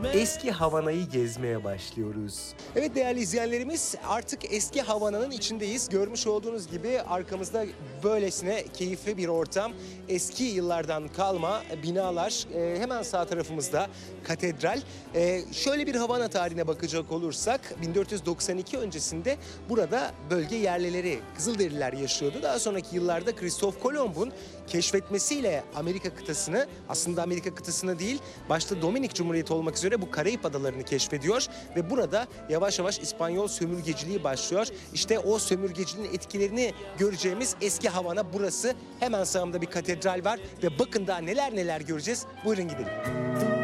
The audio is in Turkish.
Eski Havana'yı gezmeye başlıyoruz. Evet değerli izleyenlerimiz, artık eski Havana'nın içindeyiz. Görmüş olduğunuz gibi arkamızda böylesine keyifli bir ortam. Eski yıllardan kalma binalar. Hemen sağ tarafımızda katedral. Şöyle bir Havana tarihine bakacak olursak 1492 öncesinde burada bölge yerlileri, Kızılderililer yaşıyordu. Daha sonraki yıllarda Kristof Kolomb'un keşfetmesiyle Amerika kıtasını, aslında Amerika kıtasını değil, başta Dominik Cumhuriyeti olmak üzere bu Karayip adalarını keşfediyor ve burada yavaş yavaş İspanyol sömürgeciliği başlıyor. İşte o sömürgeciliğin etkilerini göreceğimiz eski Havana burası. Hemen sağımda bir katedral var ve bakın daha neler neler göreceğiz. Buyurun gidelim.